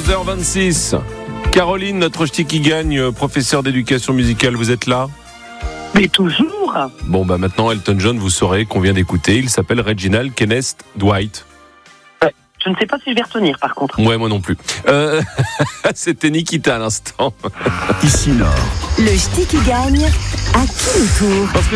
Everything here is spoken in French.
11h26. Caroline, notre ch'ti qui gagne, professeur d'éducation musicale, vous êtes là ? Mais toujours. Bon, maintenant, Elton John, vous saurez qu'on vient d'écouter. Il s'appelle Reginald Kenneth Dwight. Je ne sais pas si je vais retenir, par contre. Ouais, moi non plus. C'était Nikita à l'instant. Ici Nord. Le ch'ti qui gagne, à qui le tour ? Parce que